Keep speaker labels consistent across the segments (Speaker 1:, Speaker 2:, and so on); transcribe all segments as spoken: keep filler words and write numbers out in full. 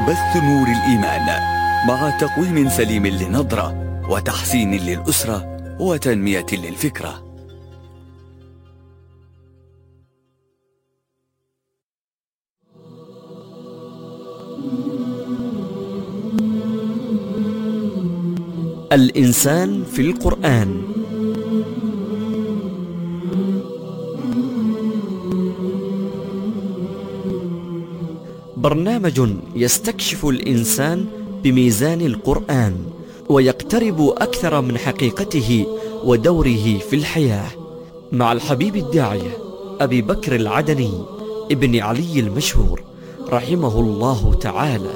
Speaker 1: بث نور الإيمان مع تقويم سليم للنظرة وتحسين للأسرة وتنمية للفكرة.
Speaker 2: الإنسان في القرآن. برنامج يستكشف الإنسان بميزان القرآن ويقترب أكثر من حقيقته ودوره في الحياة، مع الحبيب الداعية أبي بكر العدني ابن علي المشهور رحمه الله تعالى.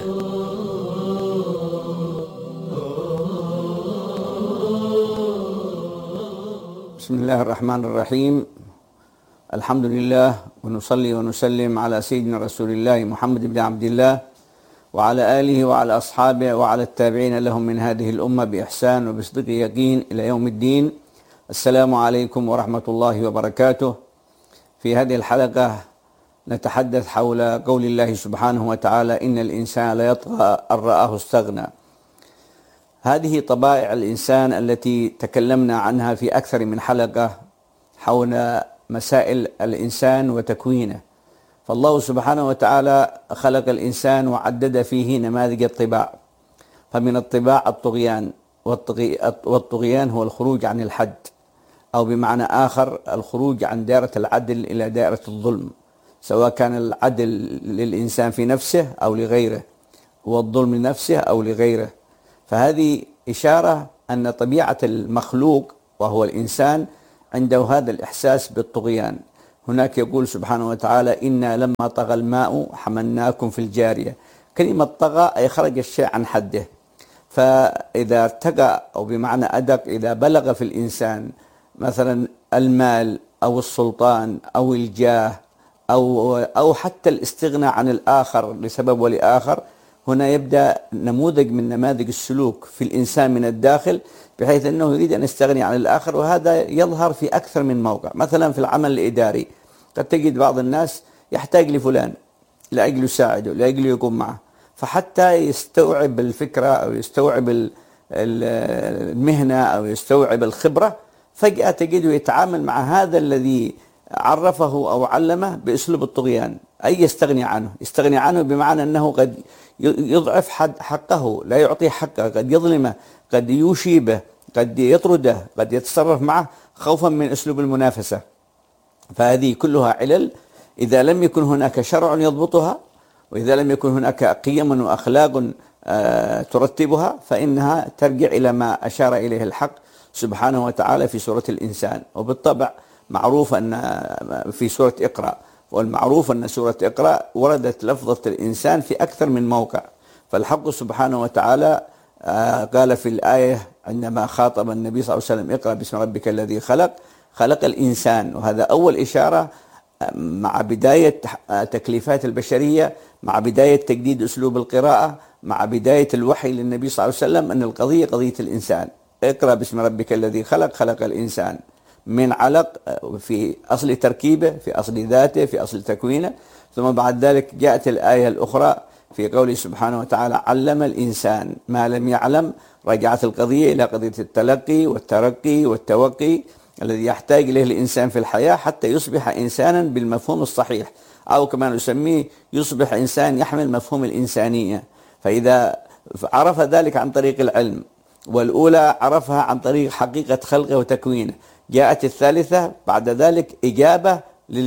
Speaker 3: بسم الله الرحمن الرحيم. الحمد لله، ونصلي ونسلم على سيدنا رسول الله محمد بن عبد الله وعلى آله وعلى أصحابه وعلى التابعين لهم من هذه الأمة بإحسان وبصدق يقين إلى يوم الدين. السلام عليكم ورحمة الله وبركاته. في هذه الحلقة نتحدث حول قول الله سبحانه وتعالى: إن الإنسان ليطغى أن رآه استغنى. هذه طبائع الإنسان التي تكلمنا عنها في أكثر من حلقة حول مسائل الإنسان وتكوينه. فالله سبحانه وتعالى خلق الإنسان وعدد فيه نماذج الطباع، فمن الطباع الطغيان، والطغيان هو الخروج عن الحد، أو بمعنى آخر الخروج عن دائرة العدل إلى دائرة الظلم، سواء كان العدل للإنسان في نفسه أو لغيره، والظلم لنفسه أو لغيره. فهذه إشارة أن طبيعة المخلوق وهو الإنسان عنده هذا الإحساس بالطغيان. هناك يقول سبحانه وتعالى: إنا لما طغى الماء حملناكم في الجارية. كلمة طغى أي خرج الشيء عن حده. فإذا ارتقى، أو بمعنى أدق، إذا بلغ في الإنسان مثلا المال أو السلطان أو الجاه أو أو حتى الاستغناء عن الآخر لسبب ولآخر، هنا يبدأ نموذج من نماذج السلوك في الإنسان من الداخل، بحيث أنه يريد أن يستغني عن الآخر. وهذا يظهر في أكثر من موقع. مثلا في العمل الإداري قد تجد بعض الناس يحتاج لفلان لأجل يساعده، لأجل يقوم معه، فحتى يستوعب الفكرة أو يستوعب المهنة أو يستوعب الخبرة، فجأة تجده يتعامل مع هذا الذي عرفه أو علمه بأسلوب الطغيان، أي يستغني عنه. يستغني عنه بمعنى أنه قد يضعف حد حقه، لا يعطيه حقه، قد يظلمه، قد يشيبه، قد يطرده، قد يتصرف معه خوفا من أسلوب المنافسة. فهذه كلها علل إذا لم يكن هناك شرع يضبطها، وإذا لم يكن هناك قيم وأخلاق ترتبها، فإنها ترجع إلى ما أشار إليه الحق سبحانه وتعالى في سورة الإنسان. وبالطبع معروف أن في سورة اقرأ، والمعروف أن سورة اقرأ وردت لفظة الإنسان في أكثر من موقع. فالحق سبحانه وتعالى قال في الآية عندما خاطب النبي صلى الله عليه وسلم: اقرأ باسم ربك الذي خلق، خلق الإنسان. وهذا أول إشارة مع بداية تكليفات البشرية، مع بداية تجديد أسلوب القراءة، مع بداية الوحي للنبي صلى الله عليه وسلم، أن القضية قضية الإنسان. اقرأ باسم ربك الذي خلق، خلق الإنسان من علق في أصل تركيبه، في أصل ذاته، في أصل تكوينه. ثم بعد ذلك جاءت الآية الأخرى في قوله سبحانه وتعالى: علم الإنسان ما لم يعلم. رجعت القضية إلى قضية التلقي والترقي والتوقي الذي يحتاج إليه الإنسان في الحياة حتى يصبح إنسانا بالمفهوم الصحيح، أو كما نسميه يصبح إنسان يحمل مفهوم الإنسانية. فإذا عرف ذلك عن طريق العلم، والأولى عرفها عن طريق حقيقة خلقه وتكوينه، جاءت الثالثة بعد ذلك إجابة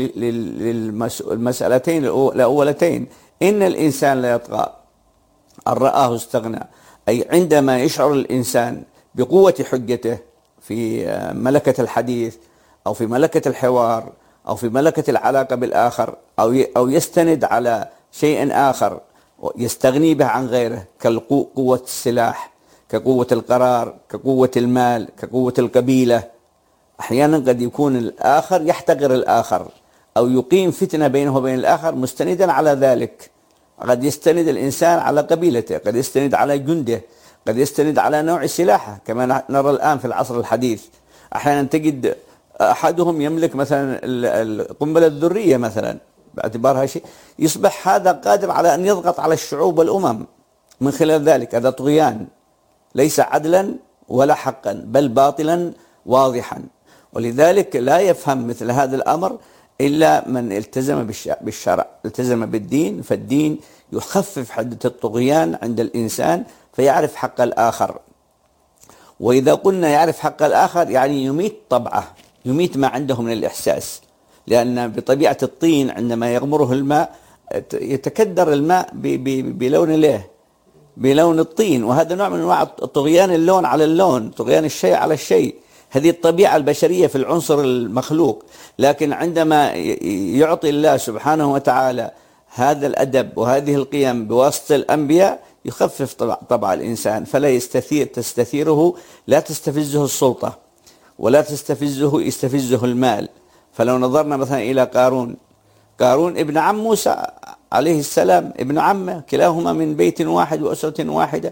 Speaker 3: للمسألتين الأولتين: إن الإنسان لا يطغى أن رآه استغنى. أي عندما يشعر الإنسان بقوة حجته في ملكة الحديث، أو في ملكة الحوار، أو في ملكة العلاقة بالآخر، أو أو يستند على شيء آخر يستغني به عن غيره، كقوة السلاح، كقوة القرار، كقوة المال، كقوة القبيلة. أحيانا قد يكون الآخر يحتقر الآخر، أو يقيم فتنة بينه وبين الآخر مستندا على ذلك. قد يستند الإنسان على قبيلته، قد يستند على جنده، قد يستند على نوع سلاحه، كما نرى الآن في العصر الحديث. أحيانا تجد أحدهم يملك مثلا القنبلة الذرية مثلا، باعتبارها شيء، يصبح هذا قادر على أن يضغط على الشعوب والأمم من خلال ذلك. هذا طغيان ليس عدلا ولا حقا، بل باطلا واضحا. ولذلك لا يفهم مثل هذا الأمر إلا من التزم بالشرع، التزم بالدين، فالدين يخفف حدة الطغيان عند الإنسان فيعرف حق الآخر. وإذا قلنا يعرف حق الآخر يعني يميت طبعه، يميت ما عنده من الإحساس، لأن بطبيعة الطين عندما يغمره الماء يتكدر الماء بلون له، بلون الطين، وهذا نوع من أنواع الطغيان، اللون على اللون، طغيان الشيء على الشيء. هذه الطبيعة البشرية في العنصر المخلوق. لكن عندما يعطي الله سبحانه وتعالى هذا الأدب وهذه القيم بواسطة الأنبياء يخفف طبع, طبع الإنسان، فلا يستثير تستثيره، لا تستفزه السلطة ولا تستفزه يستفزه المال. فلو نظرنا مثلا إلى قارون، قارون ابن عم موسى عليه السلام، ابن عمه، كلاهما من بيت واحد وأسرة واحدة.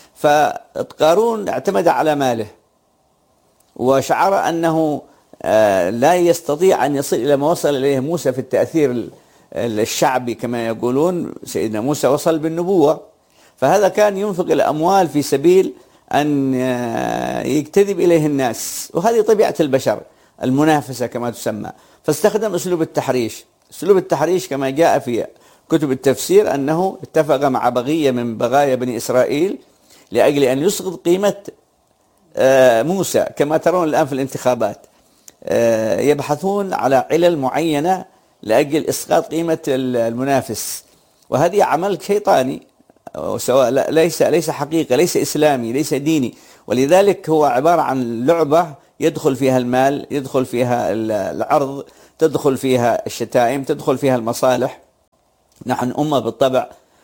Speaker 3: فقارون اعتمد على ماله وشعر أنه لا يستطيع أن يصل إلى ما وصل إليه موسى في التأثير الشعبي كما يقولون. سيدنا موسى وصل بالنبوة، فهذا كان ينفق الأموال في سبيل أن يجتذب إليه الناس، وهذه طبيعة البشر، المنافسة كما تسمى. فاستخدم أسلوب التحريش. أسلوب التحريش كما جاء في كتب التفسير أنه اتفق مع بغية من بغايا بني إسرائيل لأجل أن يسقط قيمة موسى، كما ترون الآن في الانتخابات يبحثون على علل معينة لأجل إسقاط قيمة المنافس، وهذه عمل شيطاني، سواء ليس ليس حقيقة، ليس إسلامي، ليس ديني. ولذلك هو عبارة عن لعبة يدخل فيها المال، يدخل فيها العرض، تدخل فيها الشتائم، تدخل فيها المصالح. نحن أمة بالطبع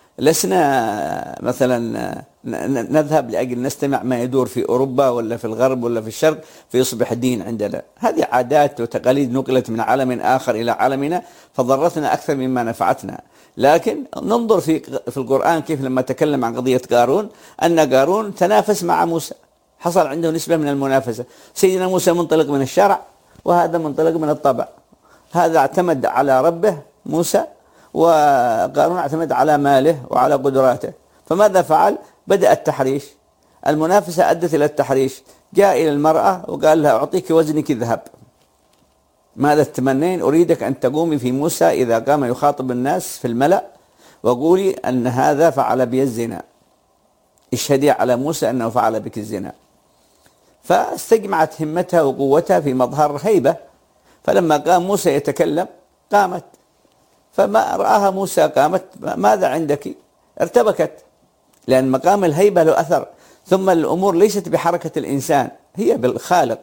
Speaker 3: لسنا مثلا نذهب لأجل نستمع ما يدور في أوروبا ولا في الغرب ولا في الشرق فيصبح دين عندنا. هذه عادات وتقاليد نقلت من عالم آخر إلى عالمنا فضرتنا أكثر مما نفعتنا. لكن ننظر في في القرآن كيف لما تكلم عن قضية قارون، أن قارون تنافس مع موسى، حصل عنده نسبة من المنافسة. سيدنا موسى منطلق من الشرع وهذا منطلق من الطبع. هذا اعتمد على ربه موسى، وقارون اعتمد على ماله وعلى قدراته. فماذا فعل؟ بدأ التحريش. المنافسة أدت إلى التحريش. جاء إلى المرأة وقال لها أعطيك وزنك ذهب، ماذا تتمنين؟ أريدك أن تقومي في موسى إذا قام يخاطب الناس في الملأ وقولي أن هذا فعل بي الزنا، اشهدي على موسى أنه فعل بك الزنا. فاستجمعت همتها وقوتها في مظهر هيبة، فلما قام موسى يتكلم قامت، فما رآها موسى قامت، ماذا عندك؟ ارتبكت، لأن مقام الهيبة له أثر. ثم الأمور ليست بحركة الإنسان، هي بالخالق.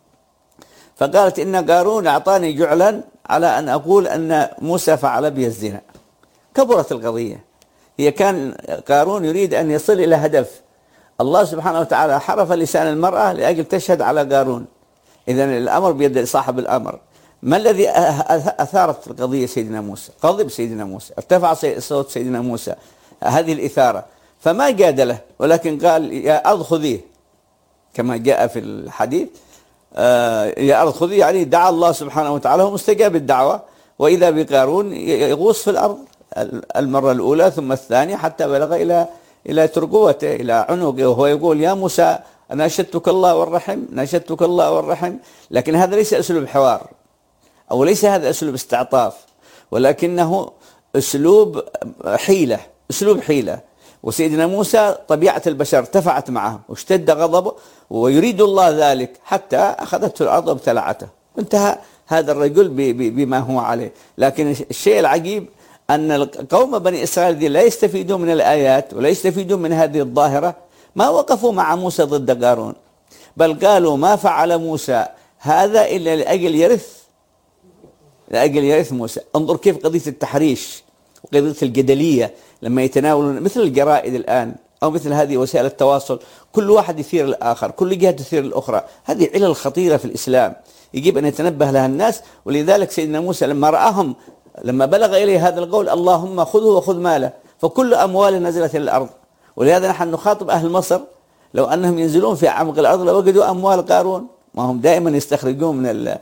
Speaker 3: فقالت إن قارون أعطاني جعلا على أن أقول أن موسى فعل بي الزنا. كبرت القضية. هي كان قارون يريد أن يصل إلى هدف، الله سبحانه وتعالى حرف لسان المرأة لأجل تشهد على قارون. إذن الأمر بيد صاحب الأمر. ما الذي أثارت القضية؟ سيدنا موسى، غضب سيدنا موسى، ارتفع صوت سيدنا موسى، هذه الإثارة. فما جادله، ولكن قال يا أرض خذيه، كما جاء في الحديث آه يا أرض خذيه، يعني دعا الله سبحانه وتعالى ومستجاب الدعوة. وإذا بقارون يغوص في الأرض المرة الأولى ثم الثانية حتى بلغ إلى إلى ترقوته، إلى عنقه، وهو يقول يا موسى ناشدتك الله والرحم، ناشدتك الله والرحم. لكن هذا ليس أسلوب حوار، أو ليس هذا أسلوب استعطاف، ولكنه أسلوب حيلة، أسلوب حيلة. وسيدنا موسى طبيعة البشر ارتفعت معه واشتد غضبه، ويريد الله ذلك حتى أخذته الأرض وابتلعته، انتهى هذا الرجل بما هو عليه. لكن الشيء العجيب أن قوم بني إسرائيل لا يستفيدون من الآيات ولا يستفيدون من هذه الظاهرة، ما وقفوا مع موسى ضد قارون، بل قالوا ما فعل موسى هذا إلا لأجل يرث لأجل يرث موسى. انظر كيف قضية التحريش وقضية الجدلية لما يتناولون مثل الجرائد الآن أو مثل هذه وسائل التواصل، كل واحد يثير الآخر، كل جهة تثير الأخرى. هذه علل خطيرة في الإسلام يجب أن يتنبه لها الناس. ولذلك سيدنا موسى لما رآهم، لما بلغ إليه هذا القول اللهم خذه وخذ ماله، فكل أمواله نزلت إلى الأرض. ولهذا نحن نخاطب أهل مصر لو أنهم ينزلون في عمق الأرض لوجدوا أموال قارون، ما هم دائما يستخرجون من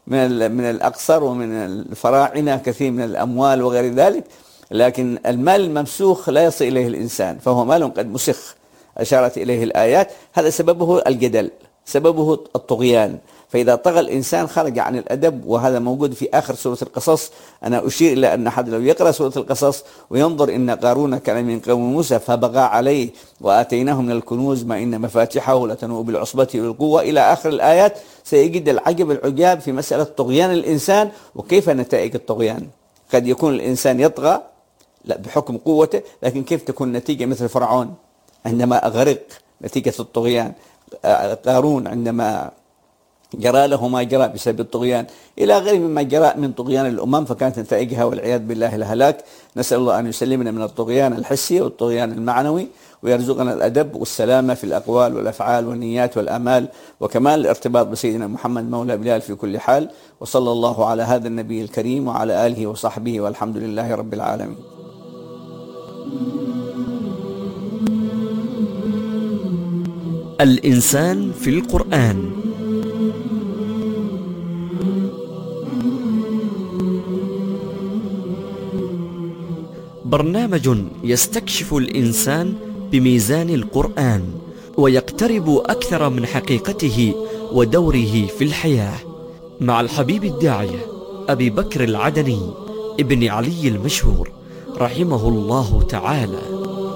Speaker 3: من من الأقصر ومن الفراعنة كثير من الأموال وغير ذلك، لكن المال الممسوخ لا يصل إليه الإنسان، فهو مال قد مسخ أشارت إليه الآيات. هذا سببه الجدل، سببه الطغيان، فإذا طغى الإنسان خرج عن الأدب، وهذا موجود في آخر سورة القصص. أنا أشير إلى أن أحد لو يقرأ سورة القصص وينظر إن قارون كان من قوم موسى فبغى عليه وآتيناه من الكنوز ما إن مفاتحه لتنوء بالعصبة والقوة إلى آخر الآيات، سيجد العجب العجاب في مسألة طغيان الإنسان وكيف نتائج الطغيان. قد يكون الإنسان يطغى لا بحكم قوته، لكن كيف تكون نتيجة مثل فرعون عندما أغرق نتيجة الطغيان، قارون عندما جرى له ما جرى بسبب الطغيان، إلى غير مما جرى من طغيان الأمم، فكانت نتائجها والعياذ بالله الهلاك. نسأل الله أن يسلمنا من الطغيان الحسي والطغيان المعنوي، ويرزقنا الأدب والسلامة في الأقوال والأفعال والنيات والأمال، وكمال الارتباط بسيدنا محمد مولى بلال في كل حال. وصلى الله على هذا النبي الكريم وعلى آله وصحبه، والحمد لله رب العالمين.
Speaker 2: الإنسان في القرآن. برنامج يستكشف الإنسان بميزان القرآن ويقترب أكثر من حقيقته ودوره في الحياة، مع الحبيب الداعية أبي بكر العدني ابن علي المشهور رحمه الله تعالى.